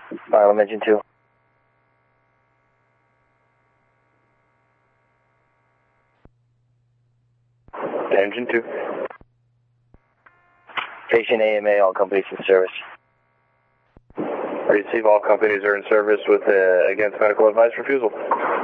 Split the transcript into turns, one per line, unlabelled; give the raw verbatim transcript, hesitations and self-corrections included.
Milam Engine two.
Engine two.
Station A M A, all companies in service.
I receive all companies are in service with uh, against medical advice refusal.